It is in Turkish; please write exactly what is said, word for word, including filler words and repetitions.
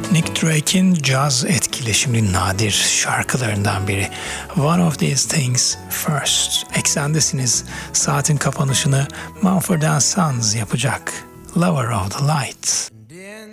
Nick Drake'in caz etkileşimli nadir şarkılarından biri. One of These Things First. Eksendesiniz. Saatin kapanışını Mumford and Sons yapacak. Lover of the Light.